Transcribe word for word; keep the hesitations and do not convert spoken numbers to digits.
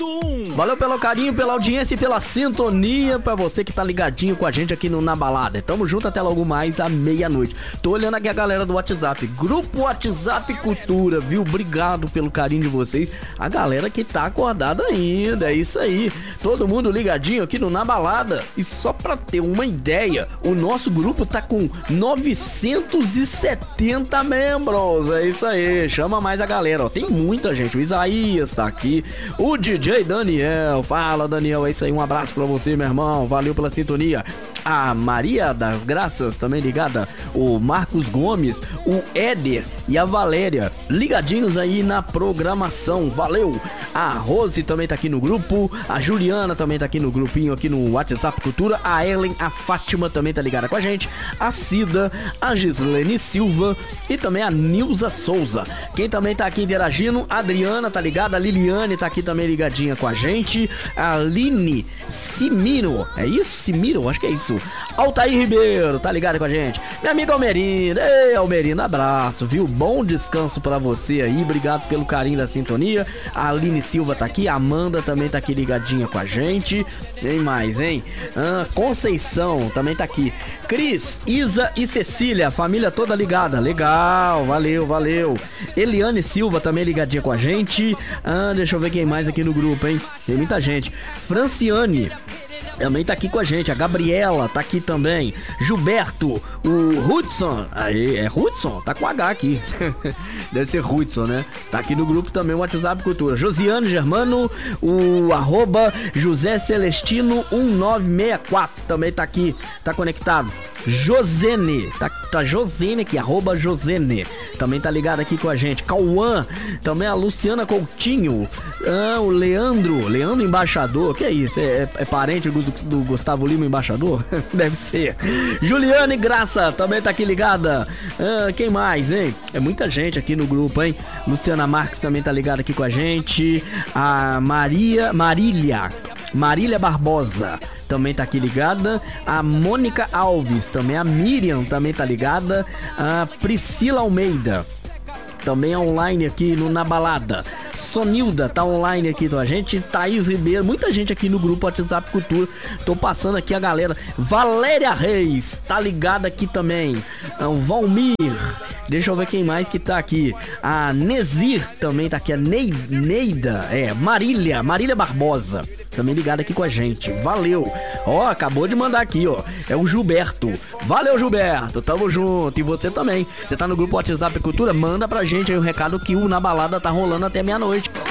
ponto um. Valeu pelo carinho, pela audiência e pela sintonia pra você que tá ligadinho com a gente aqui no Na Balada. Tamo junto até logo mais à meia-noite. Tô olhando aqui a galera do WhatsApp, Grupo WhatsApp Cultura, viu? Obrigado pelo carinho de vocês. A galera que tá acordada ainda, é isso aí. Todo mundo ligadinho aqui no Na Balada. E só pra ter uma ideia, o nosso grupo tá com novecentos e setenta membros. É isso aí, chama mais a galera, ó. Tem muita gente, o Isaías tá aqui, o D J Daniel. Fala, Daniel, é isso aí, um abraço pra você, meu irmão, valeu pela sintonia. A Maria das Graças também ligada, o Marcos Gomes, o Éder e a Valéria ligadinhos aí na programação, valeu. A Rose também tá aqui no grupo, a Juliana também tá aqui no grupinho, aqui no WhatsApp Cultura, a Ellen, a Fátima também tá ligada com a gente, a Cida, a Gislene Silva e também a Nilza Souza. Quem também tá aqui interagindo, a Adriana tá ligada, a Liliane tá aqui também ligadinha com a gente, a Aline Simiro, é isso? Simiro? Acho que é isso. Altair Ribeiro, tá ligado com a gente? Minha amiga Almerina, ei Almerina, abraço, viu? Bom descanso pra você aí, obrigado pelo carinho da sintonia. A Aline Silva tá aqui, a Amanda também tá aqui ligadinha com a gente. Tem mais, hein? Ah, Conceição também tá aqui. Cris, Isa e Cecília, a família toda ligada, legal, valeu, valeu. Eliane Silva também ligadinha com a gente. Ah, deixa eu ver quem mais aqui no grupo, hein? Tem muita gente. Franciane também tá aqui com a gente, a Gabriela tá aqui também, Gilberto, o Hudson, aí é Hudson, tá com H aqui, deve ser Hudson, né? Tá aqui no grupo também o WhatsApp Cultura, Josiane Germano, o arroba José Celestino um nove seis quatro também tá aqui, tá conectado. Josene, tá, tá Josene aqui, arroba Josene, também tá ligado aqui com a gente. Cauã, também a Luciana Coutinho, ah, o Leandro, Leandro Embaixador, que é isso? É, é, é parente do, do Gustavo Lima Embaixador? Deve ser. Juliane Graça, também tá aqui ligada. Ah, quem mais, hein? É muita gente aqui no grupo, hein? Luciana Marques também tá ligada aqui com a gente. A Maria, Marília, Marília Barbosa também tá aqui ligada, a Mônica Alves, também a Miriam também tá ligada, a Priscila Almeida também online aqui no Na Balada, Sonilda tá online aqui com a gente, Thaís Ribeiro, muita gente aqui no grupo WhatsApp Cultura, tô passando aqui a galera, Valéria Reis tá ligada aqui também, o Valmir, deixa eu ver quem mais que tá aqui, a Nezir também tá aqui, a Neida, é, Marília, Marília Barbosa, também ligada aqui com a gente, valeu. Ó, acabou de mandar aqui, ó, é o Gilberto, valeu Gilberto, tamo junto, e você também, você tá no grupo WhatsApp Cultura, manda pra gente aí o recado que o Na Balada tá rolando até meia-noite.